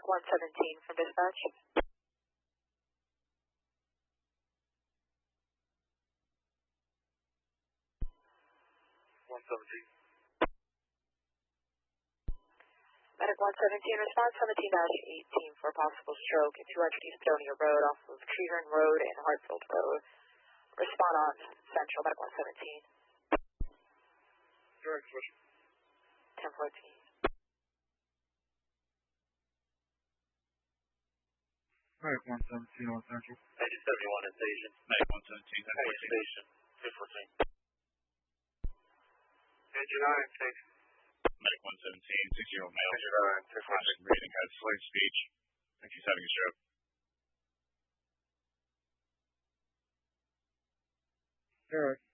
Medic 117 from dispatch. 117. Medic 117, response 17-18 for possible stroke at 200 East Donia Road off of Treehorn Road and Hartfield Road. Respond on Central, Medic 117. Direct switch. 1014. Medic 117 on Central. 8071 in station. Medic 117, Hey, station. 214. Engine 9, station. Medic 117, 6-year-old male. Engine 9, 214. Conscious breathing, has slight speech. Thinks he's having a stroke. Direct.